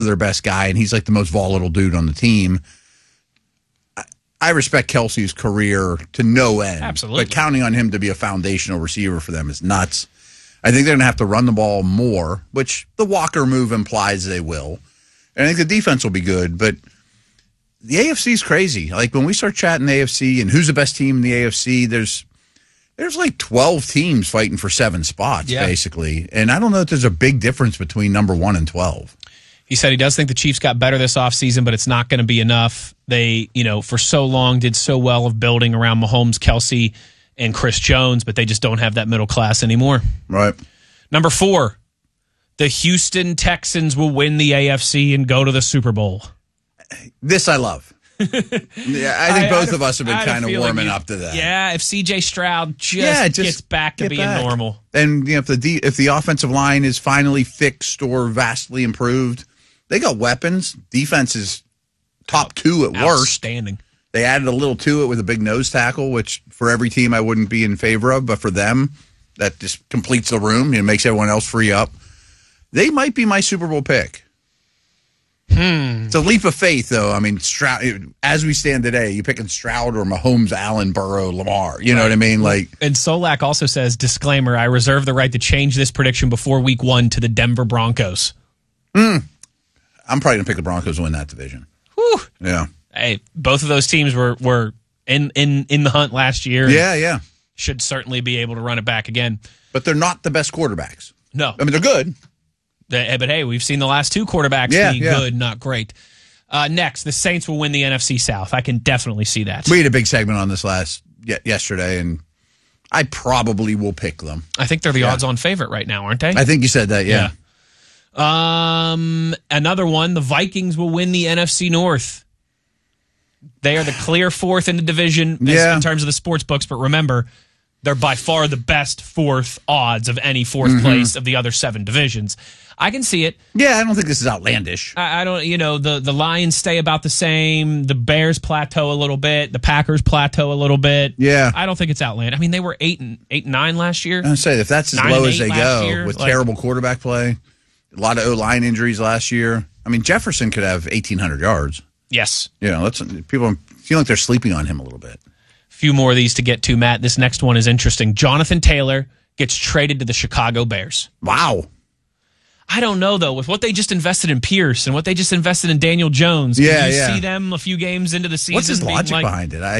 their best guy, and he's like the most volatile dude on the team. I respect Kelsey's career to no end. Absolutely. But counting on him to be a foundational receiver for them is nuts. I think they're going to have to run the ball more, which the Walker move implies they will. And I think the defense will be good, but the AFC is crazy. Like when we start chatting the AFC and who's the best team in the AFC, there's like 12 teams fighting for 7 spots, basically. And I don't know if there's a big difference between number 1 and 12. He said he does think the Chiefs got better this offseason, but it's not going to be enough. They, for so long did so well of building around Mahomes, Kelsey, and Chris Jones, but they just don't have that middle class anymore. Right. Number 4, the Houston Texans will win the AFC and go to the Super Bowl. This I love. Yeah, I think both of us have been kind of warming up to that. Yeah, if C.J. Stroud just gets back to being normal. And if the offensive line is finally fixed or vastly improved, they got weapons. Defense is top 2 at worst. Outstanding. They added a little to it with a big nose tackle, which for every team I wouldn't be in favor of, but for them, that just completes the room. It makes everyone else free up. They might be my Super Bowl pick. It's a leap of faith, though. I mean, Stroud, as we stand today, you picking Stroud or Mahomes, Allen, Burrow, Lamar. You know what I mean? And Solak also says, disclaimer, I reserve the right to change this prediction before week 1 to the Denver Broncos. I'm probably going to pick the Broncos to win that division. Whew. Yeah. Hey, both of those teams were in the hunt last year. Yeah. Should certainly be able to run it back again. But they're not the best quarterbacks. No. I mean, they're good. But hey, we've seen the last 2 quarterbacks be good, not great. Next, the Saints will win the NFC South. I can definitely see that. We had a big segment on this yesterday, and I probably will pick them. I think they're the odds-on favorite right now, aren't they? I think you said that, yeah. Another one, the Vikings will win the NFC North. They are the clear 4th in the division in terms of the sports books, but remember, they're by far the best 4th odds of any 4th place of the other 7 divisions. I can see it. Yeah, I don't think this is outlandish. I don't, the Lions stay about the same. The Bears plateau a little bit. The Packers plateau a little bit. Yeah. I don't think it's outlandish. I mean, they were 8-9 last year. I say if that's as low as they go with terrible quarterback play, a lot of O-line injuries last year. I mean, Jefferson could have 1,800 yards. Yes. People feel like they're sleeping on him a little bit. Few more of these to get to, Matt. This next one is interesting. Jonathan Taylor gets traded to the Chicago Bears. Wow. I don't know, though. With what they just invested in Pierce and what they just invested in Daniel Jones, can you see them a few games into the season? What's his logic behind it?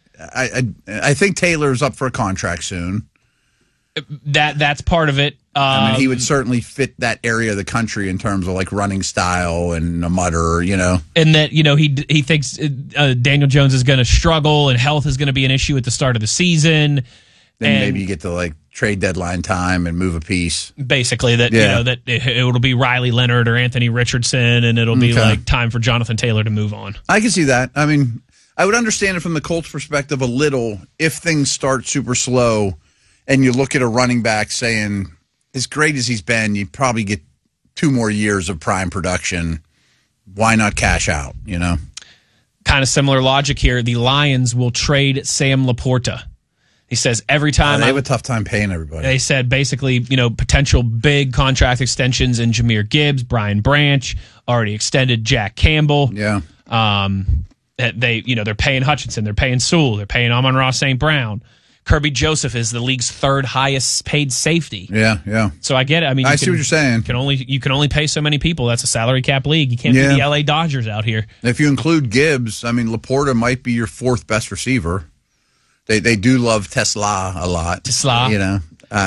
I think Taylor's up for a contract soon. That's part of it. I mean, he would certainly fit that area of the country in terms of like running style and a mutter, And that, he thinks Daniel Jones is going to struggle and health is going to be an issue at the start of the season. Then maybe you get to like trade deadline time and move a piece. Basically, that that it'll be Riley Leonard or Anthony Richardson, and it'll be like time for Jonathan Taylor to move on. I can see that. I mean, I would understand it from the Colts' perspective a little if things start super slow, and you look at a running back saying, as great as he's been, you probably get 2 more years of prime production. Why not cash out? Kind of similar logic here. The Lions will trade Sam Laporta. He says every time they have a tough time paying everybody. They said basically, potential big contract extensions in Jahmyr Gibbs, Brian Branch, already extended Jack Campbell. Yeah. They're paying Hutchinson, they're paying Sewell, they're paying Amon-Ra St. Brown. Kirby Joseph is the league's 3rd highest paid safety. Yeah. So I get it. I mean, I see what you're saying. You can only pay so many people. That's a salary cap league. You can't be the LA Dodgers out here. If you include Gibbs, I mean, Laporta might be your 4th best receiver. They do love Tesla a lot. Tesla.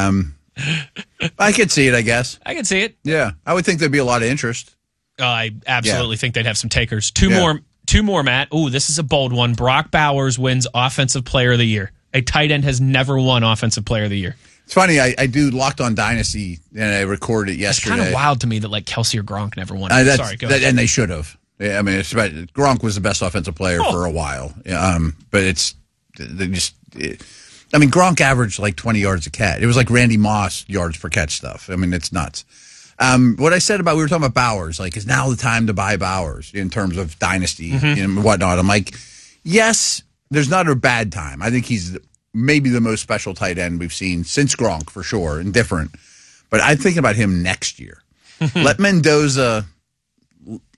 I could see it, I guess. I could see it. Yeah. I would think there'd be a lot of interest. I absolutely think they'd have some takers. Two more, Matt. Ooh, this is a bold one. Brock Bowers wins Offensive Player of the Year. A tight end has never won Offensive Player of the Year. It's funny. I do Locked On Dynasty, and I recorded it yesterday. It's kind of wild to me that Kelsey or Gronk never won. Sorry, go ahead. And they should have. Yeah, I mean, Gronk was the best offensive player for a while. But Gronk averaged like 20 yards a catch. It was like Randy Moss yards per catch stuff. I mean, it's nuts. What I said we were talking about Bowers, is now the time to buy Bowers in terms of dynasty and whatnot. I'm like, yes, there's not a bad time. I think he's maybe the most special tight end we've seen since Gronk, for sure, and different. But I'm thinking about him next year. Let Mendoza